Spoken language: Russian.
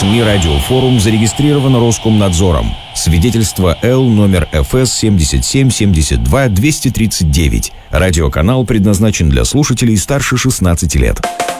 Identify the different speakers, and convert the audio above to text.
Speaker 1: СМИ «Радиофорум» зарегистрировано Роскомнадзором. Свидетельство Л номер ФС 7772 239. Радиоканал предназначен для слушателей старше 16 лет.